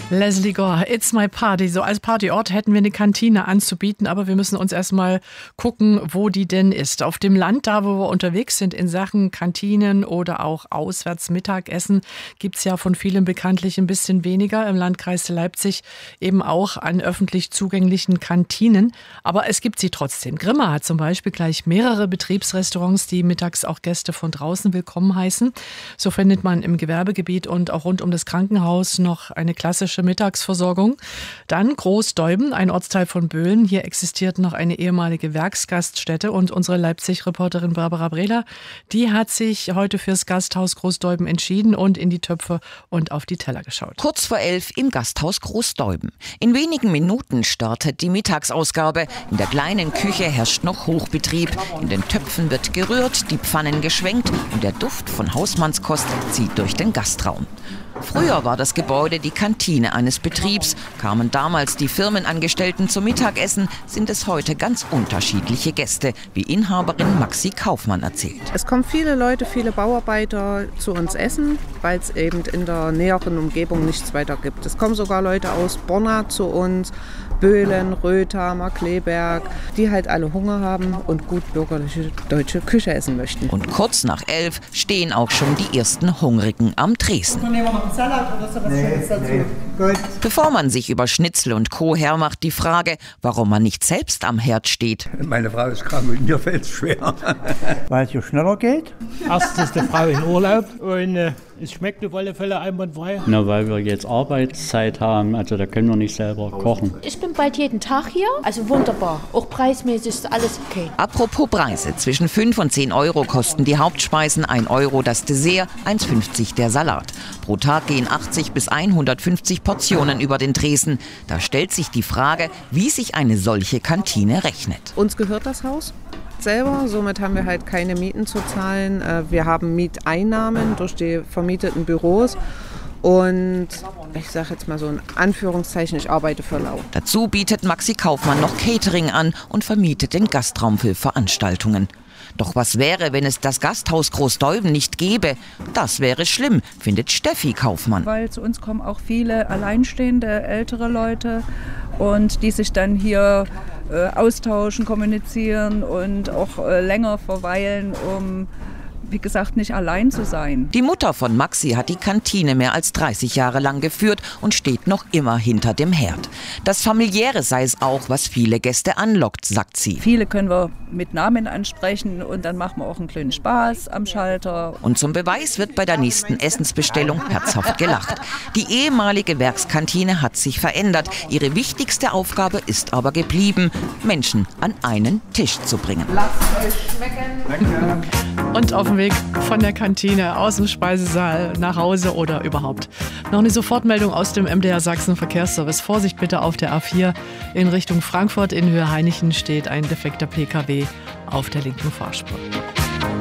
Lesley Gore, It's My Party. So als Partyort hätten wir eine Kantine anzubieten, aber wir müssen uns erstmal gucken, wo die denn ist. Auf dem Land, da wo wir unterwegs sind in Sachen Kantinen oder auch auswärts Mittagessen, gibt es ja von vielen bekanntlich ein bisschen weniger. Im Landkreis Leipzig eben auch an öffentlich zugänglichen Kantinen. Aber es gibt sie trotzdem. Grimma hat zum Beispiel gleich mehrere Betriebsrestaurants, die mittags auch Gäste von draußen willkommen heißen. So findet man im Gewerbegebiet und auch rund um das Krankenhaus noch eine klassische Mittagsversorgung. Dann Großdeuben, ein Ortsteil von Böhlen. Hier existiert noch eine ehemalige Werksgaststätte und unsere Leipzig-Reporterin Barbara Brehler, die hat sich heute fürs Gasthaus Großdeuben entschieden und in die Töpfe und auf die Teller geschaut. Kurz vor 11 im Gasthaus Großdeuben. In wenigen Minuten startet die Mittagsausgabe. In der kleinen Küche herrscht noch Hochbetrieb. In den Töpfen wird gerührt, die Pfannen geschwenkt und der Duft von Hausmannskost zieht durch den Gastraum. Früher war das Gebäude die Kantine eines Betriebs. Kamen damals die Firmenangestellten zum Mittagessen, sind es heute ganz unterschiedliche Gäste, wie Inhaberin Maxi Kaufmann erzählt. Es kommen viele Leute, viele Bauarbeiter zu uns essen, weil es eben in der näheren Umgebung nichts weiter gibt. Es kommen sogar Leute aus Borna zu uns, Böhlen, Rötha, Markleberg, die halt alle Hunger haben und gut bürgerliche deutsche Küche essen möchten. Und kurz nach 11 stehen auch schon die ersten Hungrigen am Tresen. Nehmen wir noch einen Salat oder so was Schönes dazu. Gut. Bevor man sich über Schnitzel und Co. hermacht, die Frage, warum man nicht selbst am Herd steht. Meine Frau ist krank und mir fällt es schwer. Weil es hier schneller geht. Erstens ist die Frau in Urlaub und es schmeckt auf alle Fälle einwandfrei. Na, weil wir jetzt Arbeitszeit haben, also da können wir nicht selber kochen. Ich bin bald jeden Tag hier, also wunderbar. Auch preismäßig ist alles okay. Apropos Preise, zwischen 5 und 10 Euro kosten die Hauptspeisen, 1 Euro das Dessert, 1,50 der Salat. Pro Tag gehen 80 bis 150 Portionen über den Tresen. Da stellt sich die Frage, wie sich eine solche Kantine rechnet. Uns gehört das Haus selber, somit haben wir halt keine Mieten zu zahlen. Wir haben Mieteinnahmen durch die vermieteten Büros. Und ich sage jetzt mal so in Anführungszeichen, ich arbeite für lau. Dazu bietet Maxi Kaufmann noch Catering an und vermietet den Gastraum für Veranstaltungen. Doch was wäre, wenn es das Gasthaus Großdeuben nicht gäbe? Das wäre schlimm, findet Steffi Kaufmann. Weil zu uns kommen auch viele alleinstehende, ältere Leute und die sich dann hier austauschen, kommunizieren und auch länger verweilen, um wie gesagt, nicht allein zu sein. Die Mutter von Maxi hat die Kantine mehr als 30 Jahre lang geführt und steht noch immer hinter dem Herd. Das Familiäre sei es auch, was viele Gäste anlockt, sagt sie. Viele können wir mit Namen ansprechen und dann machen wir auch einen kleinen Spaß am Schalter. Und zum Beweis wird bei der nächsten Essensbestellung herzhaft gelacht. Die ehemalige Werkskantine hat sich verändert. Ihre wichtigste Aufgabe ist aber geblieben, Menschen an einen Tisch zu bringen. Lasst euch schmecken. Danke. Und auf dem Weg von der Kantine aus dem Speisesaal nach Hause oder überhaupt. Noch eine Sofortmeldung aus dem MDR Sachsen Verkehrsservice. Vorsicht bitte auf der A4 in Richtung Frankfurt. In Höhe Hainichen steht ein defekter PKW auf der linken Fahrspur.